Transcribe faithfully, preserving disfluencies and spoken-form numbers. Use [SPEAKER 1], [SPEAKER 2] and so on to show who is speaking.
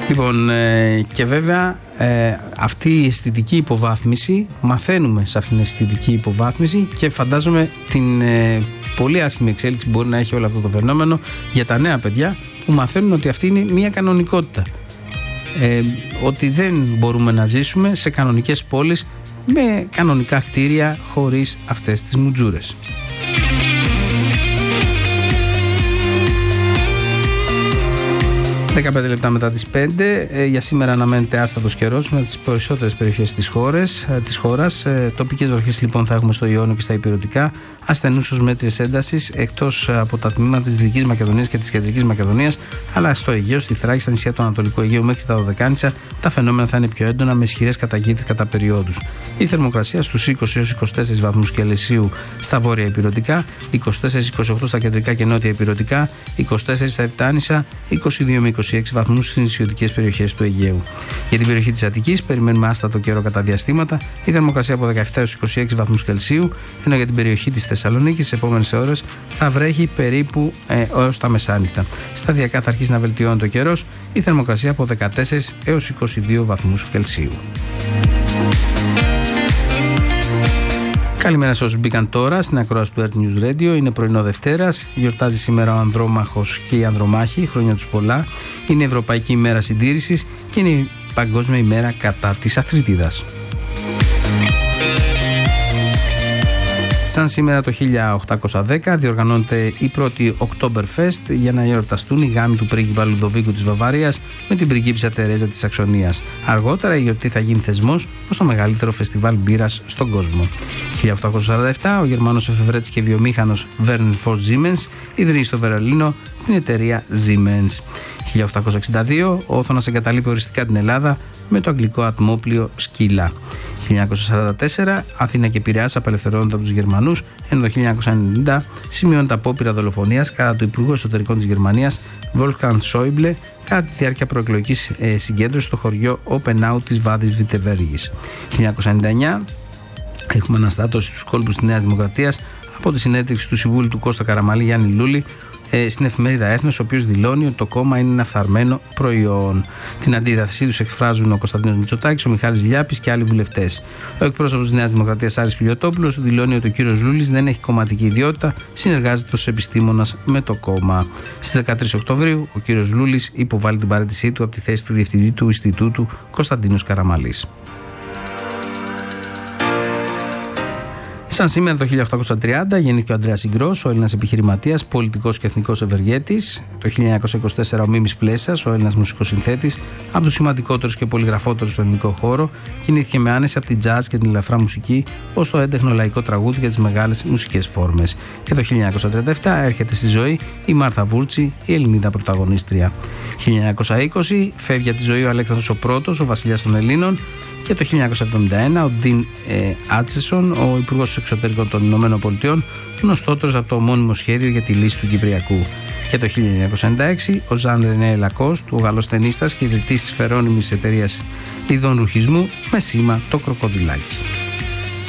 [SPEAKER 1] Λοιπόν, ε, και βέβαια ε, αυτή η αισθητική υποβάθμιση, μαθαίνουμε σε αυτήν την αισθητική υποβάθμιση και φαντάζομαι την ε, πολύ άσχημη εξέλιξη που μπορεί να έχει όλο αυτό το φαινόμενο για τα νέα παιδιά που μαθαίνουν ότι αυτή είναι μια κανονικότητα. Ε, ότι δεν μπορούμε να ζήσουμε σε κανονικές πόλεις με κανονικά κτίρια χωρίς αυτές τις μουτζούρες. δεκαπέντε λεπτά μετά τις πέντε, ε, για σήμερα αναμένεται άστατος καιρός με τις περισσότερες περιοχές της, χώρες, ε, της χώρας. Ε, τοπικές βροχές λοιπόν θα έχουμε στο Ιόνιο και στα Ηπειρωτικά, ασθενούς ως μέτριες έντασης, εκτός από τα τμήματα της Δυτικής Μακεδονίας και της Κεντρικής Μακεδονίας, αλλά στο Αιγαίο, στη Θράκη, στα νησιά του Ανατολικού Αιγαίου μέχρι τα Δωδεκάνησα, τα φαινόμενα θα είναι πιο έντονα με ισχυρές καταγγείλεις κατά περιόδους. Η θερμοκρασία στους είκοσι έως είκοσι τέσσερις βαθμούς Κελσίου στα βόρεια Ηπειρωτικά, είκοσι τέσσερα με είκοσι οκτώ στα κεντρικά και νότια Ηπειρωτικά, είκοσι τέσσερα στα Επτάνησα, είκοσι δύο με είκοσι έξι βαθμούς στις νησιωτικές περιοχές του Αιγαίου. Για την περιοχή της Αττικής περιμένουμε άστατο καιρό κατά διαστήματα, η θερμοκρασία από δεκαεπτά έως είκοσι έξι βαθμούς Κελσίου, ενώ για την περιοχή της Θεσσαλονίκης τις επόμενες ώρες θα βρέχει περίπου ε, έως τα μεσάνυχτα. Σταδιακά θα αρχίσει να βελτιώνει το καιρός, η θερμοκρασία από δεκατέσσερα έως είκοσι δύο βαθμούς Κελσίου. Καλημέρα σε όσους μπήκαν τώρα στην ακρόαση του Earth News Radio. Είναι πρωινό Δευτέρας. Γιορτάζει σήμερα ο Ανδρόμαχος και η Ανδρομάχη. Χρόνια τους πολλά. Είναι η Ευρωπαϊκή ημέρα συντήρησης και είναι η Παγκόσμια ημέρα κατά της αθλητίδας. Σαν σήμερα το χίλια οκτακόσια δέκα διοργανώνεται η πρώτη Oktoberfest για να εορταστούν οι γάμοι του πρίγκιπα Λουδοβίκου της Βαβαρίας με την πριγκίπισσα Τερέζα της Σαξονίας. Αργότερα η γιορτή θα γίνει θεσμός ως το μεγαλύτερο φεστιβάλ μπύρας στον κόσμο. χίλια οκτακόσια σαράντα επτά ο Γερμανός εφευρέτης και βιομήχανος Werner von Siemens ιδρύει στο Βερολίνο την εταιρεία Siemens. χίλια οκτακόσια εξήντα δύο ο Όθωνας εγκαταλείπει οριστικά την Ελλάδα με το αγγλικό ατμόπλοιο Σκύλα. χίλια εννιακόσια σαράντα τέσσερα Αθήνα και Πειραιάς απελευθερώνονται από τους Γερμανούς, ενώ το χίλια εννιακόσια ενενήντα σημειώνεται απόπειρα δολοφονίας κατά του Υπουργού Εσωτερικών της Γερμανίας Wolfgang Schäuble κατά τη διάρκεια προεκλογικής ε, συγκέντρωσης στο χωριό Oppenau της Βάδης Βιτεβέργης. χίλια εννιακόσια ενενήντα εννιά έχουμε αναστάτωση στους κόλπους της Νέας Δημοκρατίας από τη συνέντευξη του Συμβούλου του Κώστα Καραμαλή Γιάννη Λούλη ε, στην εφημερίδα Έθνος, ο οποίος δηλώνει ότι το κόμμα είναι ένα φθαρμένο προϊόν. Την αντίδρασή τους εκφράζουν ο Κωνσταντίνος Μητσοτάκης, ο Μιχάλης Λιάπης και άλλοι βουλευτές. Ο εκπρόσωπος της Νέας Δημοκρατίας Άρης Πιλιοτόπουλος δηλώνει ότι ο κύριος Λούλης δεν έχει κομματική ιδιότητα, συνεργάζεται ως επιστήμονας με το κόμμα. Στις δεκατρείς Οκτωβρίου, ο κύριος Λούλης υποβάλλει την παραίτησή του από τη θέση του διευθυντή του Ινστιτούτου Κωνσταντίνος Καραμαλής. Σαν σήμερα το χίλια οκτακόσια τριάντα γεννήθηκε ο Ανδρέας Ιγρός, ο Έλληνας επιχειρηματίας, πολιτικός και εθνικός ευεργέτης. Το χίλια εννιακόσια είκοσι τέσσερα ο Μίμης Πλέσσας, ο Έλληνας μουσικοσυνθέτης, από τους σημαντικότερους και πολυγραφότερους στον ελληνικό χώρο, κινήθηκε με άνεση από την jazz και την ελαφρά μουσική ως το έντεχνο λαϊκό τραγούδι για τις μεγάλες μουσικές φόρμες. Και το χίλια εννιακόσια τριάντα επτά έρχεται στη ζωή η Μάρθα Βούρτσι, η Ελληνίδα πρωταγωνίστρια. χίλια εννιακόσια είκοσι φεύγει από τη ζωή ο Αλέξανδρος ο Πρώτος, ο βασιλιάς των Ελλήνων. Και το χίλια εννιακόσια εβδομήντα ένα ο Ντίν ε, Άτσεσον, ο Υπουργός Εξωτερικών των Ηνωμένων Πολιτειών, γνωστότερος από το ομώνυμο σχέδιο για τη λύση του Κυπριακού. Και το χίλια εννιακόσια ενενήντα έξι ο Ζαν Ρενέ Λακόστ, ο Γαλλός ταινίστας και ιδρυτής της φερώνυμης εταιρείας ειδών ρουχισμού με σήμα το κροκοδιλάκι.